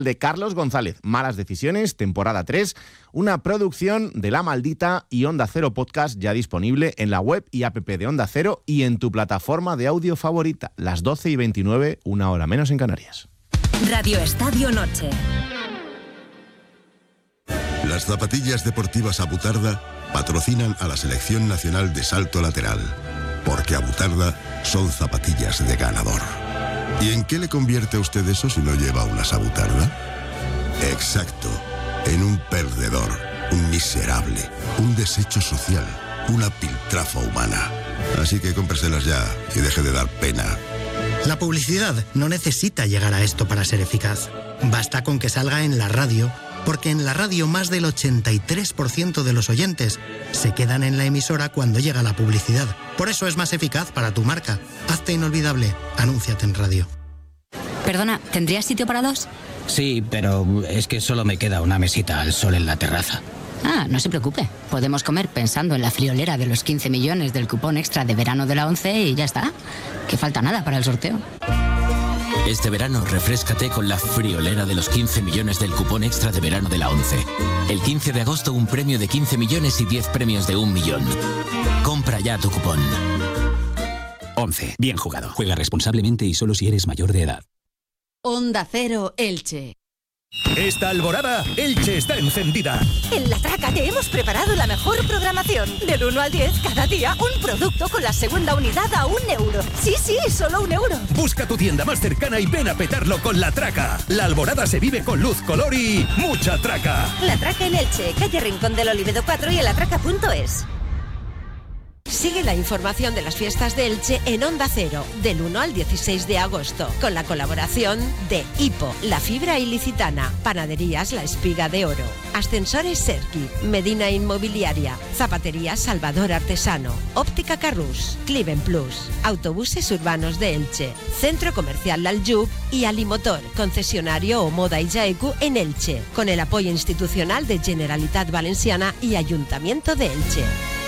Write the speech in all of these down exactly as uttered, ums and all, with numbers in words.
de Carlos González. Malas decisiones, temporada tres, una producción de La Maldita y Onda Cero Podcast, ya disponible en la web y app de Onda Cero y en tu plataforma de audio favorita. Las doce y veintinueve, una hora menos en Canarias. Radio Estadio Noche. Las zapatillas deportivas Abutarda patrocinan a la Selección Nacional de Salto Lateral, porque Abutarda son zapatillas de ganador. ¿Y en qué le convierte a usted eso si no lleva una Abutarda? Exacto, en un perdedor, un miserable, un desecho social, una piltrafa humana. Así que cómpreselas ya y deje de dar pena. La publicidad no necesita llegar a esto para ser eficaz. Basta con que salga en la radio, porque en la radio más del ochenta y tres por ciento de los oyentes se quedan en la emisora cuando llega la publicidad. Por eso es más eficaz para tu marca. Hazte inolvidable. Anúnciate en radio. Perdona, ¿tendrías sitio para dos? Sí, pero es que solo me queda una mesita al sol en la terraza. Ah, no se preocupe. Podemos comer pensando en la friolera de los quince millones del cupón extra de verano de la ONCE y ya está. Que falta nada para el sorteo. Este verano refréscate con la friolera de los quince millones del cupón extra de verano de la ONCE. El quince de agosto un premio de quince millones y diez premios de un millón. Compra ya tu cupón. ONCE. Bien jugado. Juega responsablemente y solo si eres mayor de edad. Onda Cero Elche. Esta alborada, Elche está encendida. En La Traca te hemos preparado la mejor programación. Del uno al diez, cada día, un producto con la segunda unidad a un euro. Sí, sí, solo un euro. Busca tu tienda más cercana y ven a petarlo con La Traca. La alborada se vive con luz, color y mucha traca. La Traca en Elche, calle Rincón del Olivedo cuatro y en latraca punto es. Sigue la información de las fiestas de Elche en Onda Cero, del uno al dieciséis de agosto, con la colaboración de Hipo, La Fibra Ilicitana, Panaderías La Espiga de Oro, Ascensores Serki, Medina Inmobiliaria, Zapatería Salvador Artesano, Óptica Carrús, Cliven Plus, Autobuses Urbanos de Elche, Centro Comercial Laljub y Alimotor, concesionario Omoda y Jaeku en Elche, con el apoyo institucional de Generalitat Valenciana y Ayuntamiento de Elche.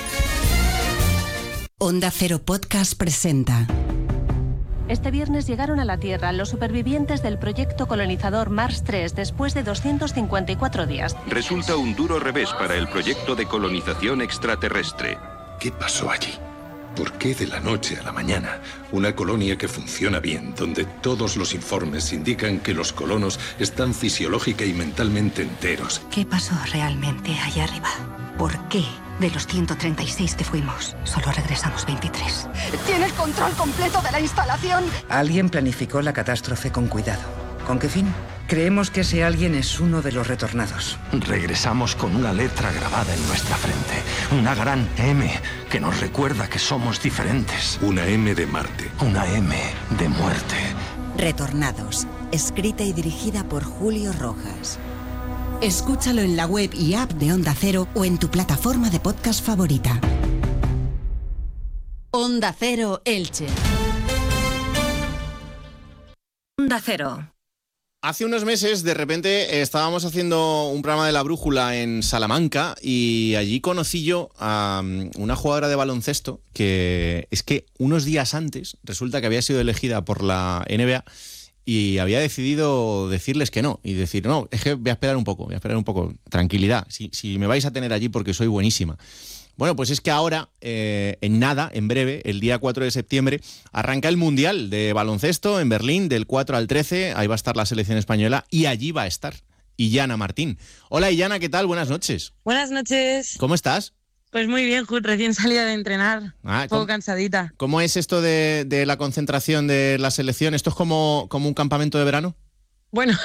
Onda Cero Podcast presenta. Este viernes llegaron a la Tierra los supervivientes del proyecto colonizador Mars tres después de doscientos cincuenta y cuatro días. Resulta un duro revés para el proyecto de colonización extraterrestre. ¿Qué pasó allí? ¿Por qué de la noche a la mañana una colonia que funciona bien, donde todos los informes indican que los colonos están fisiológica y mentalmente enteros? ¿Qué pasó realmente allá arriba? ¿Por qué de los ciento treinta y seis que fuimos solo regresamos veintitrés? ¿Tiene el control completo de la instalación? Alguien planificó la catástrofe con cuidado. ¿Con qué fin? Creemos que ese alguien es uno de los retornados. Regresamos con una letra grabada en nuestra frente. Una gran M que nos recuerda que somos diferentes. Una M de Marte. Una M de muerte. Retornados. Escrita y dirigida por Julio Rojas. Escúchalo en la web y app de Onda Cero o en tu plataforma de podcast favorita. Onda Cero Elche. Onda Cero. Hace unos meses, de repente, estábamos haciendo un programa de La Brújula en Salamanca y allí conocí yo a una jugadora de baloncesto que es que unos días antes resulta que había sido elegida por la N B A y había decidido decirles que no y decir, no, es que voy a esperar un poco, voy a esperar un poco, tranquilidad, si, si me vais a tener allí porque soy buenísima. Bueno, pues es que ahora, eh, en nada, en breve, el día cuatro de septiembre, arranca el Mundial de Baloncesto en Berlín, del cuatro al trece, ahí va a estar la selección española y allí va a estar Illana Martín. Hola Illana, ¿qué tal? Buenas noches. Buenas noches. ¿Cómo estás? Pues muy bien, Jud, recién salida de entrenar, ah, un poco ¿cómo, cansadita. ¿Cómo es esto de, de la concentración de la selección? ¿Esto es como, como un campamento de verano? Bueno,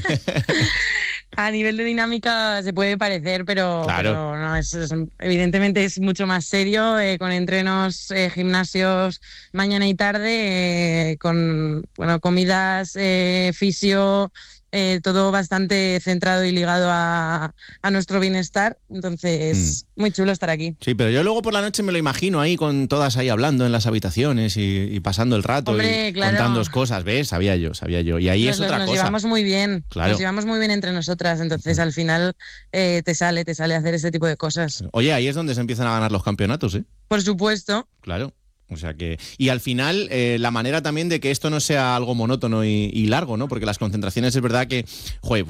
a nivel de dinámica se puede parecer, pero, claro. pero no, es, es, evidentemente es mucho más serio, eh, con entrenos, eh, gimnasios mañana y tarde, eh, con bueno, comidas, eh, fisio, eh, todo bastante centrado y ligado a, a nuestro bienestar. Entonces, mm. muy chulo estar aquí. Sí, pero yo luego por la noche me lo imagino ahí con todas ahí hablando en las habitaciones y, y pasando el rato. Hombre, y claro. contando cosas, ¿ves? Sabía yo, sabía yo. Y ahí nos, es otra nos cosa. Nos llevamos muy bien, claro. Nos llevamos muy bien entre nosotras, entonces al final eh, te sale, te sale hacer este tipo de cosas. Oye, ahí es donde se empiezan a ganar los campeonatos, ¿eh? Por supuesto. Claro. O sea que, y al final, eh, la manera también de que esto no sea algo monótono y, y largo, ¿no? Porque las concentraciones es verdad que, joder,